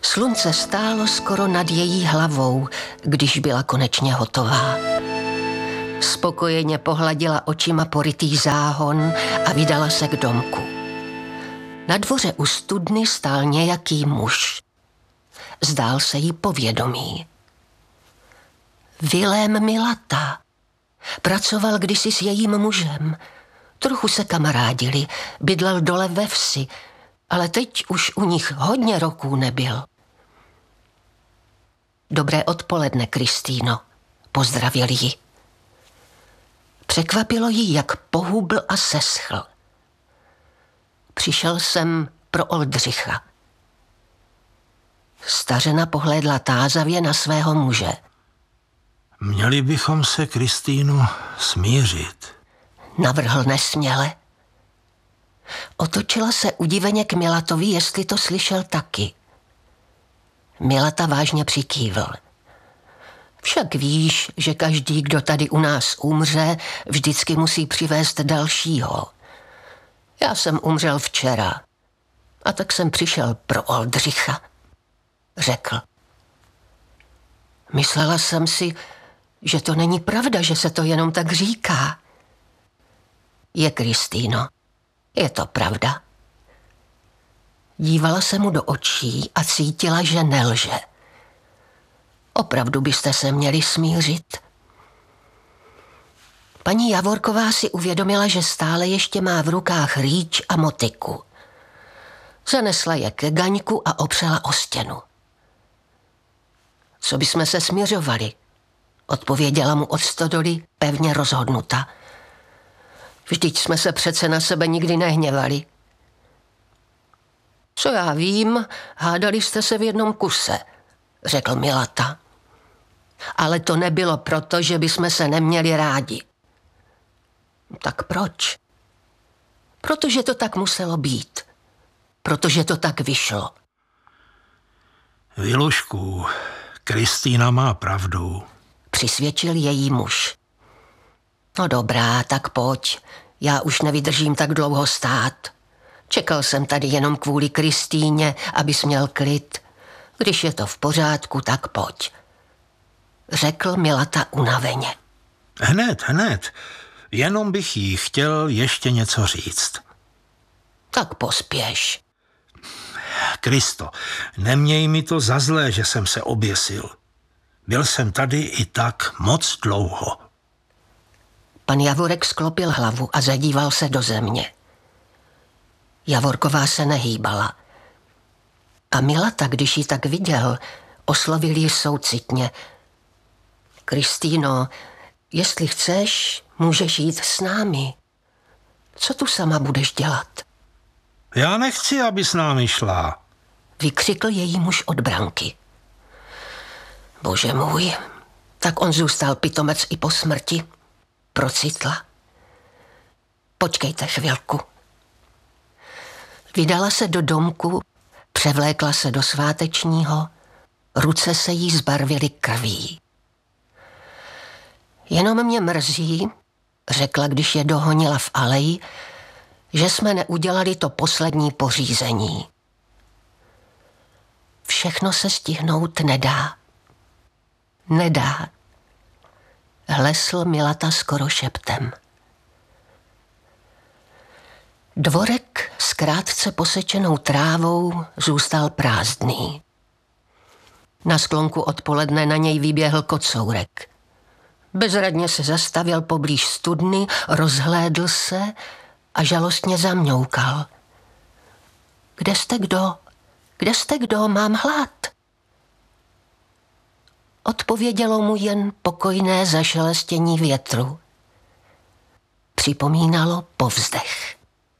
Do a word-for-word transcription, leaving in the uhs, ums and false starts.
Slunce stálo skoro nad její hlavou, když byla konečně hotová. Spokojeně pohladila očima porytý záhon a vydala se k domku. Na dvoře u studny stál nějaký muž. Zdál se jí povědomý. Vilém Milata. Pracoval kdysi s jejím mužem. Trochu se kamarádili, bydlel dole ve vsi, ale teď už u nich hodně roků nebyl. Dobré odpoledne, Kristýno, pozdravil ji. Překvapilo ji, jak pohubl a seschl. Přišel jsem pro Oldřicha. Stařena pohlédla tázavě na svého muže. Měli bychom se, Kristýno, smířit, navrhl nesměle. Otočila se udiveně k Milatovi, jestli to slyšel taky. Milata vážně přikývl. Však víš, že každý, kdo tady u nás umře, vždycky musí přivést dalšího. Já jsem umřel včera a tak jsem přišel pro Oldřicha, řekl. Myslela jsem si, že to není pravda, že se to jenom tak říká. Je, Kristýno, je to pravda. Dívala se mu do očí a cítila, že nelže. Opravdu byste se měli smířit. Paní Javorková si uvědomila, že stále ještě má v rukách rýč a motyku. Zanesla je ke gaňku a opřela o stěnu. Co bychom se směřovali? Odpověděla mu od stodoly pevně rozhodnuta. Vždyť jsme se přece na sebe nikdy nehněvali. Co já vím, hádali jste se v jednom kuse, řekl Milata. Ale to nebylo proto, že bychom se neměli rádi. Tak proč? Protože to tak muselo být. Protože to tak vyšlo. Vilušku, Kristýna má pravdu, přisvědčil její muž. No dobrá, tak pojď. Já už nevydržím tak dlouho stát. Čekal jsem tady jenom kvůli Kristýně, abys měl klid. Když je to v pořádku, tak pojď. Řekl Milata unaveně. Hned, hned. Jenom bych jí chtěl ještě něco říct. Tak pospěš. Kristo, neměj mi to za zlé, že jsem se oběsil. Byl jsem tady i tak moc dlouho. Pan Javorek sklopil hlavu a zadíval se do země. Javorková se nehýbala. A Milata, když ji tak viděl, oslovil ji soucitně. Kristýno, jestli chceš, můžeš jít s námi. Co tu sama budeš dělat? Já nechci, aby s námi šla, vykřikl její muž od branky. Bože můj, tak on zůstal pitomec i po smrti. Procitla. Počkejte chvilku. Vydala se do domku, převlékla se do svátečního, ruce se jí zbarvily krví. Jenom mě mrzí, řekla, když je dohonila v aleji, že jsme neudělali to poslední pořízení. Všechno se stihnout nedá. Nedá. Hlesl Milata skoro šeptem. Dvorek s krátce posečenou trávou zůstal prázdný. Na sklonku odpoledne na něj vyběhl kocourek. Bezradně se zastavil poblíž studny, rozhlédl se a žalostně zamňoukal. Kde jste kdo? Kde jste kdo? Mám hlad. Odpovědělo mu jen pokojné zašelestění větru. Připomínalo povzdech.